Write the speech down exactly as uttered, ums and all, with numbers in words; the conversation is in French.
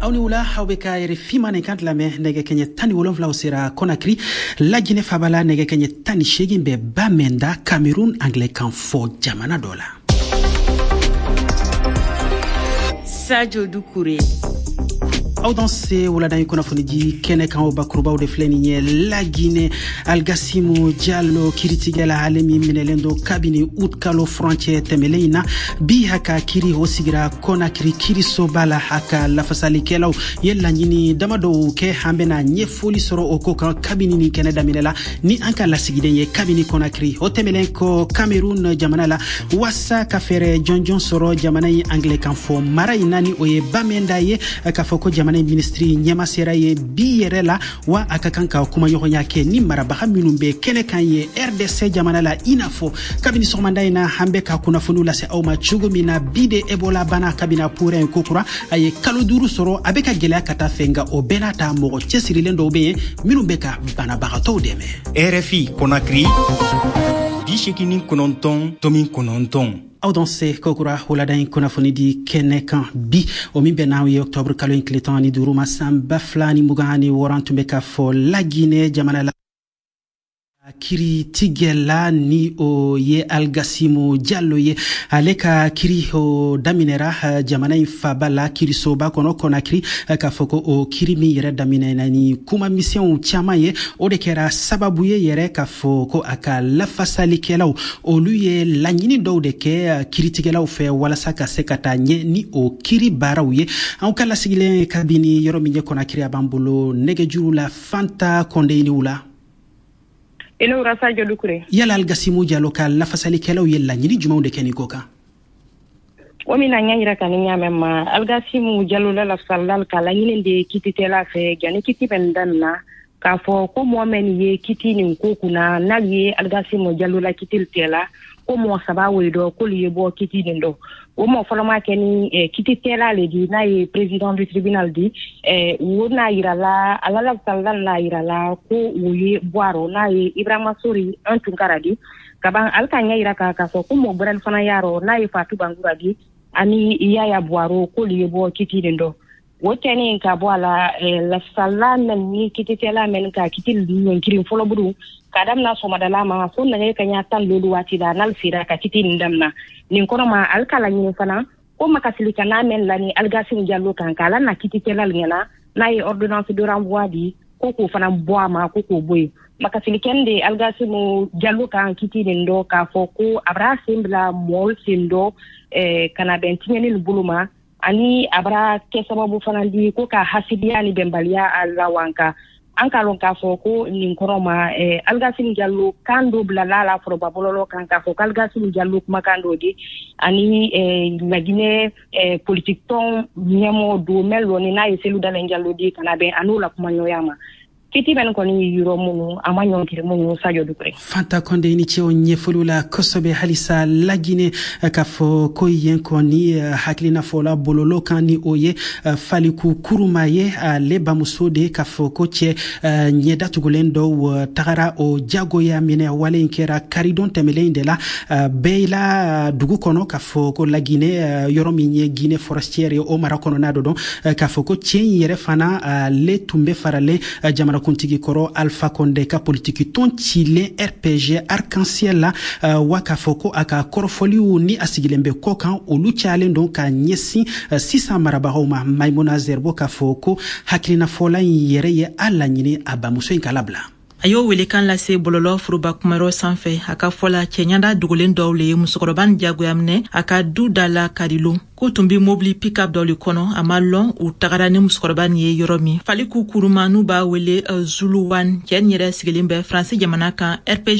awni wula hawbe kayre fimane kant lame nege kenye tani wolonfla osira Conakry la Guinée fabala nege kenye tani shegin be Bamenda Cameroun Anglican fo jamana dola. Sadio Doucouré. Audanse wala dan kuna foniji kene kan o bakruba de fleninye la Guinée Algasimu Diallo kiritigela alemi minelendo kabini utkalo frontière temeleina bi haka kiri hosigira Conakry kiri sobala haka la fasali kelaw yella nyini damado ke hambena nyefoli soro okoka kabini ni kene daminela ni anka la sigide ye kabini Conakry hotemelenko Cameroun jamanala wasa kafere jonjon soro jamanai Anglican fo marai nani oye Bamenda ye kafoko jamana ministry nyama sera ye biyerela wa akakanka kuma yohonya ke ni marabaha minumbe kene kanye R D C jamana la inafo kabini somanda ina hambe ka kuna funula se awma chugumina bide ebola bana kabina pure kokura aye kaloduru soro abeka gelea kata fenga obenata mo chesirilendo be minumbe ka bana bagato deme R F I Conakry bishikini kononton tomin kononton Audanse kokura holadan konafoni di kenekan bi o mimbe nawi octobre kalo incletan ni duruma samba flani mugani warantumbe ka fo la Guinée jamana la kiri tigela ni o ye Algasimu Diallo ye aleka kiri o daminera jamana infabala kiri soba kono Conakry ka foko o kiri mi yere daminena ni kuma mission chama ye o de kera sababu ye yere ka foko aka la fasali kelaw o luye lanyini do de ke kiri tigela fe wala saka sekata nye ni o kiri baraw ye an kala sigile kabini yoro mi Conakry abambulo nege juru la fanta konde ni wula eno Sadio Doucouré yala Algasimu Diallo ka la fasali kelaw yella nyini jumaw de keni koka o mina nyanyira kan nyamema Algasimu Diallo la fasal kala nyine de kititela fe gani kitibendanna ka fo ko momen ye kitini ko kuna na ye Algasimu Diallo la kitiltela ko mo sabawo do ko liye bo kitini ndo o mo foloma keni eh, kititela le di na ye président du tribunal di eh wona irala alala sallan la irala ko uye boaro na ye Ibrahima Sori antunkaradi kaban alkanya iraka ka so ko mo bral fana yaro na ye Fatou Bangura di ani yaya boaro ko liye bo kitini ndo woteni ka boala eh, la sallan ni kititela men ka kitil ni kirim folo buru kadam na so madala ma so na ye kanya tan lolu wati da nal sira ka kitin ndamna nin kono ma alkala ni fana ko makasilika na men lani Algasimu Diallo kan kala na kititela ngena na ye ordonnance de renvoi di ko ko fana boa ma ko ko boy makasilikende Algasimu Diallo kan kitin ndo ka foko abra simbla mol sindo eh kana bentini buluma ani abra kesababu fana di ko ka hasidiya ni bembalia alawanka anka lon ka foko ni koroma eh Algasimu Diallo kando blala la probabolo kan ka foko Algasimu Diallo kuma kando di ani eh la Guinée eh politique ton nyamo do melo ni na yeselu dalen Diallo di kana be anula kuma nyoyama kiti ben ko ni yuro munu amanyo kire munu Sadio Doucouré fanta konde ni cheo nyefulula kosobe halisa la Guinée ka fo ko yen ko ni haklina fola bololo kan ni oye faliku kurumaye le bamusode ka fo ko che nyeda tugolendo tagara o jago ya mine wale inkera karidon temelende la beila dugu kono ka fo ko la Guinée yorominye Guinée forestière o marakono nado don ka fo ko chen yere fana le tumbe farale jamana kuntigi koro Alpha Condé ka politiki ton chile R P G arc-en-ciel la uh, waka foko aka korofoliu ni asigilembe kokan olu chale don ka nyesi uh, sisa marabahoma Maimuna Zerbo ka foko hakilina fola yere ye ala nyini abamuso inkalabla ayo wele kan lase bololo furuba kumaro sanfɛ aka fola cɛɲanda dugulen dɔw le musokɔrɔba jagoyamne aka du dala kadilo ko tumbi mobili pick-up dɔ le kɔnɔ a ma lɔn u tagara ni musokɔrɔba ni ye yɔrɔ min faliku kuruma n'u b'a wele uh, Zulu One cɛ yɛrɛ sigilen bɛ Faransi jamana kan R P G